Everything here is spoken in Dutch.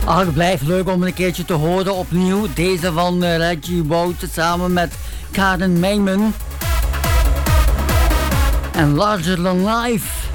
Ach, het blijft leuk om een keertje te horen opnieuw. Deze van Reggie Wout samen met Karen Meiman. En Larger Than Life.